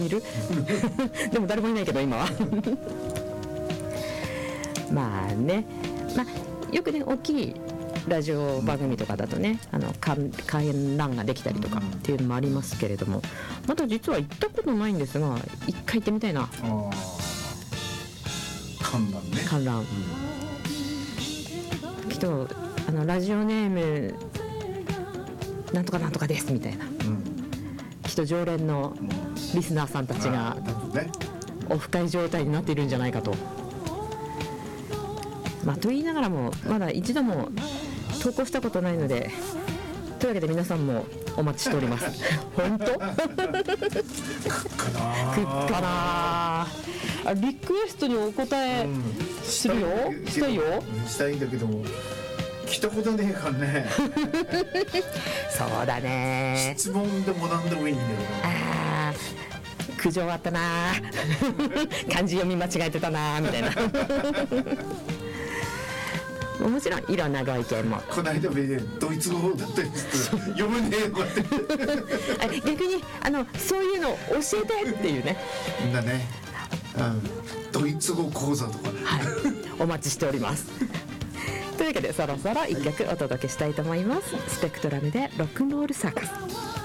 にいるでも誰もいないけど今はまあね、よくね大きいラジオ番組とかだとね、観覧ができたりとかっていうのもありますけれども、まだ実は行ったことないんですが、一回行ってみたいな。 観覧ね。 観覧、きっとラジオネームなんとかなんとかですみたいな、きっと常連のリスナーさんたちがオフ会状態になっているんじゃないかと。と言いながらもまだ一度も投稿したことないので、というわけで皆さんもお待ちしております本当？来っかな。リクエストにお答えするよ、したいよ、 したいんだけども来たことねえからねそうだね、 質問でも何でもいいんだけど、 苦情あったな漢字読み間違えてたなみたいなもちろんいろんなご意見も。 この間ドイツ語だったり読めねえよ逆にそういうの教えてっていうね。 だね、ドイツ語講座とかね、 お待ちしておりますというわけでそろそろ一曲お届けしたいと思います。スペクトラムでロックンロールサーカス。